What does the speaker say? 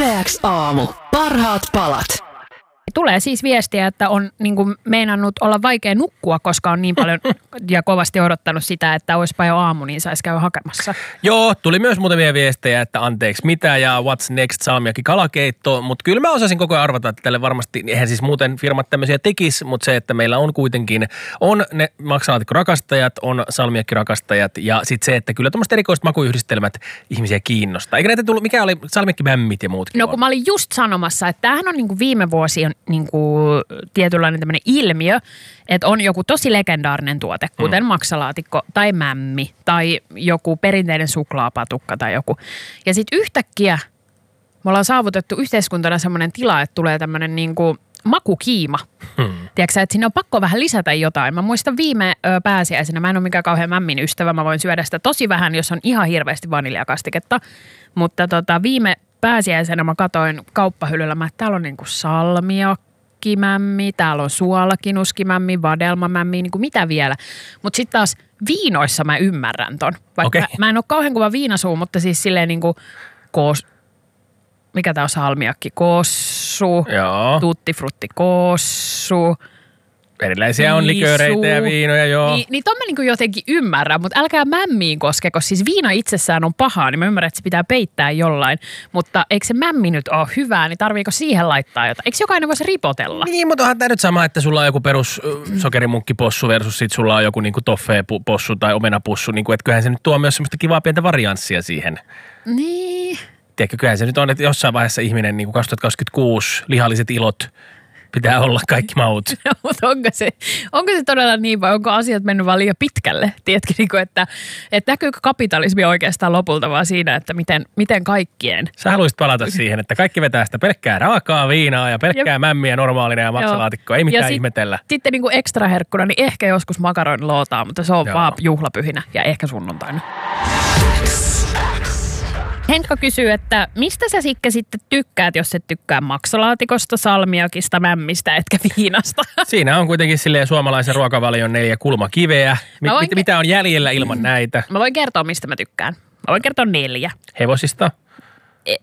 YleX Aamu. Parhaat palat. Tulee siis viestiä, että on niin kuin meinannut olla vaikea nukkua, koska on niin paljon ja kovasti odottanut sitä, että olisipa jo aamu, niin saisi käydä hakemassa. Joo, tuli myös muutamia viestejä, että anteeksi mitä ja what's next salmiakki kalakeitto, mutta kyllä mä osasin koko ajan arvata, että tälle varmasti, eihän siis muuten firmat tämmöisiä tekisi, mutta se, että meillä on kuitenkin, on ne maksalaatikkorakastajat, on salmiakkirakastajat ja sitten se, että kyllä tuommoiset erikoiset makuyhdistelmät ihmisiä kiinnostaa. Eikä näitä tullut, mikä oli salmiakkimämmit ja muutkin? No kun mä olin just sanomassa, että tämähän on niin kuin viime vuosien niin kuin tietynlainen tämmöinen ilmiö, että on joku tosi legendaarinen tuote, kuten maksalaatikko tai mämmi tai joku perinteinen suklaapatukka tai joku. Ja sitten yhtäkkiä me ollaan saavutettu yhteiskuntana semmoinen tila, että tulee tämmöinen niin kuin makukiima. Tiedätkö, että sinne on pakko vähän lisätä jotain. Mä muistan viime pääsiäisenä, mä en ole mikään kauhean mämmin ystävä, mä voin syödä sitä tosi vähän, jos on ihan hirveästi vaniljakastiketta. Mutta viime pääsiäisenä mä katsoin kauppahyllyllä, että täällä on niinku salmiakkimämmi, täällä on suolakinuskimämmi, vadelmamämmi, niinku mitä vielä. Mutta sitten taas viinoissa mä ymmärrän ton. Vaikka mä en ole kauhean kova viinasuu, mutta siis silleen niinku mikä tää on salmiakki? Kossu, tuttifrutti kossu. Erilaisia on liköreitä ja viinoja, joo. Niin ton mä niinku jotenkin ymmärrän, mutta älkää mämmiin koske, koska siis viina itsessään on pahaa, niin mä ymmärrän, että se pitää peittää jollain. Mutta eikö se mämmi nyt ole hyvää, niin tarviiko siihen laittaa jotain? Eikö jokainen voisi ripotella? Niin, mutta onhan tää nyt sama, että sulla on joku perus sokerimunkkipossu versus sit sulla on joku niinku toffee-possu tai omenapussu. Niinku, että kyllähän se nyt tuo myös semmoista kivaa pientä varianssia siihen. Niin. Tiedätkö, kyllähän se nyt on, että jossain vaiheessa ihminen niin kuin 2026 lihalliset ilot pitää olla kaikki maut. No, mutta onko se todella niin vai onko asiat mennyt vaan liian pitkälle? Tiedätkö, niin kuin, että näkyykö kapitalismi oikeastaan lopulta vaan siinä, että miten kaikkien? Sä haluaisit palata siihen, että kaikki vetää sitä pelkkää raakaa viinaa ja pelkkää mämmiä normaalina ja maksalaatikkoa. Ei mitään ihmetellä. Sitten niin kuin ekstra herkkuna, niin ehkä joskus makaron lootaa, mutta se on vaan juhlapyhinä ja ehkä sunnuntaina. Henkka kysyy, että mistä sä sitten tykkäät, jos et tykkää maksalaatikosta, salmiakista, mämmistä, etkä viinasta? Siinä on kuitenkin silleen suomalaisen ruokavalion 4 kulmakiveä. Mitä on jäljellä ilman näitä? Mä voin kertoa, mistä mä tykkään. Mä voin kertoa 4. Hevosista?